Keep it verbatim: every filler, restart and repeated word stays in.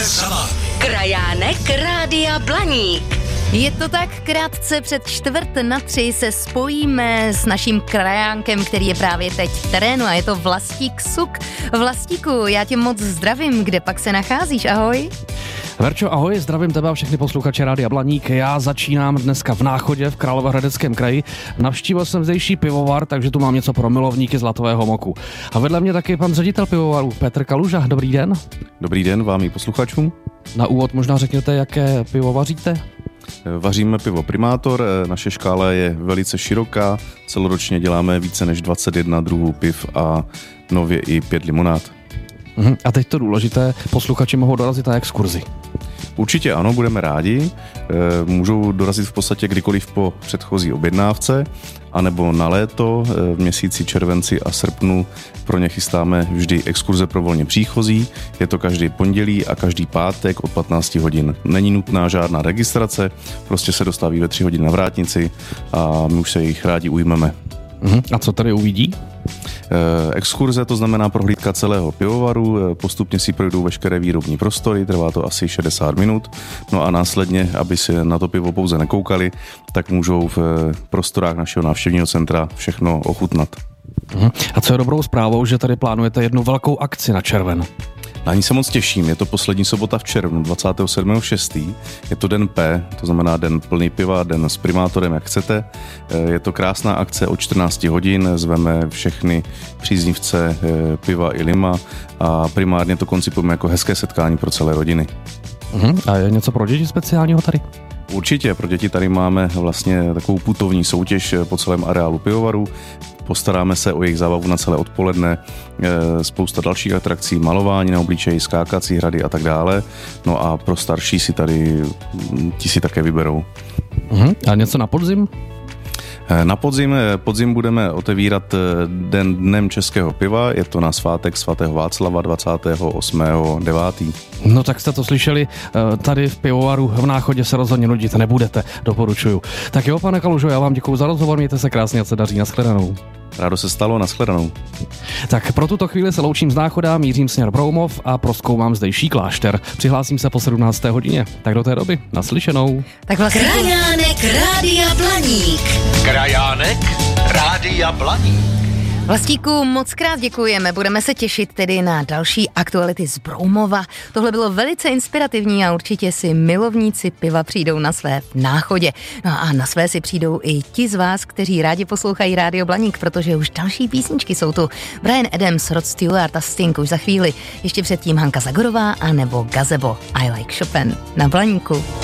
za vámi. Krajánek Rádia Blaník. Je to tak, krátce před čtvrt na tři se spojíme s naším krajánkem, který je právě teď v terénu a je to Vlastík Suk. Vlastíku, já tě moc zdravím, kde pak se nacházíš, ahoj? Verčo, ahoj, zdravím tebe a všechny posluchače Rádia Blaník. Já začínám dneska v Náchodě v Královéhradeckém kraji. Navštívil jsem zdejší pivovar, takže tu mám něco pro milovníky zlatového moku. A vedle mě taky pan ředitel pivovaru Petr Kaluža. Dobrý den. Dobrý den vám i posluchačům. Na úvod možná řekněte, jaké pivo vaříte? Vaříme pivo Primátor, naše škála je velice široká, celoročně děláme více než dvacet jedna druhů piv a nově i pět limonád. Uhum. A teď to důležité, posluchači mohou dorazit na exkurzi. Určitě ano, budeme rádi. Můžou dorazit v podstatě kdykoliv po předchozí objednávce, anebo na léto v měsíci červenci a srpnu pro ně chystáme vždy exkurze pro volně příchozí. Je to každý pondělí a každý pátek od patnáct hodin. Není nutná žádná registrace, prostě se dostaví ve tři hodiny na vrátnici a my už se jich rádi ujmeme. Uhum. A co tady uvidí? Exkurze, to znamená prohlídka celého pivovaru, postupně si projdou veškeré výrobní prostory, trvá to asi šedesát minut, no a následně, aby si na to pivo pouze nekoukali, tak můžou v prostorách našeho návštěvního centra všechno ochutnat. Uhum. A co je dobrou zprávou, že tady plánujete jednu velkou akci na červen? Na ní se moc těším, je to poslední sobota v červnu, dvacátého sedmého šestého Je to den P, to znamená den plný piva, den s Primátorem, jak chcete. Je to krásná akce od čtrnáct hodin, zveme všechny příznivce piva i lima a primárně to koncipujeme jako hezké setkání pro celé rodiny. Uhum. A je něco pro děti speciálního tady? Určitě, pro děti tady máme vlastně takovou putovní soutěž po celém areálu pivovaru. Postaráme se o jejich zábavu na celé odpoledne, spousta dalších atrakcí, malování na obličeji, skákací hrady a tak dále. No a pro starší si tady ti si také vyberou. Uhum. A něco na podzim? Na podzim, podzim budeme otevírat den dnem českého piva, je to na svátek svatého Václava dvacátého osmého devátého No tak jste to slyšeli, tady v pivovaru v Náchodě se rozhodně nudit nebudete, doporučuju. Tak jo, pane Kalužo, já vám děkuju za rozhovor, mějte se krásně, ať se daří, nashledanou. Rádo se stalo, nashledanou. Tak pro tuto chvíli se loučím z Náchoda, mířím směr Broumov a prozkoumám zdejší klášter. Přihlásím se po sedmnácté hodině, tak do té doby naslyšenou. Tak vlastně Krajánek Rádia Blaník. Krajánek Rádia Blaník. Vlastíku, moc krát děkujeme, budeme se těšit tedy na další aktuality z Broumova. Tohle bylo velice inspirativní a určitě si milovníci piva přijdou na své v Náchodě. No a na své si přijdou i ti z vás, kteří rádi poslouchají Rádio Blaník, protože už další písničky jsou tu. Bryan Adams, Rod Stewart a Sting už za chvíli. Ještě předtím Hanka Zagorová a nebo Gazebo I Like Chopin na Blaníku.